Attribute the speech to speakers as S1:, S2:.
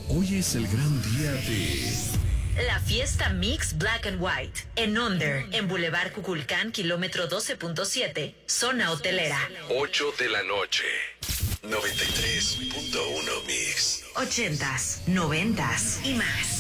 S1: Hoy es el gran día de...
S2: La fiesta Mix Black and White en Under, en Boulevard Cuculcán, kilómetro 12.7, zona hotelera.
S1: 8 de la noche. 93.1 Mix.
S2: 80s, 90s y más.